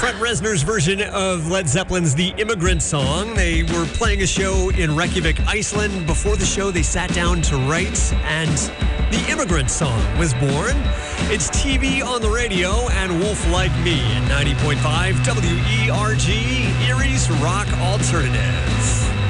Trent Reznor's version of Led Zeppelin's The Immigrant Song. They were playing a show in Reykjavik, Iceland. Before the show, they sat down to write, and The Immigrant Song was born. It's TV on the radio and Wolf Like Me at 90.5 WERG, Erie's Rock Alternative.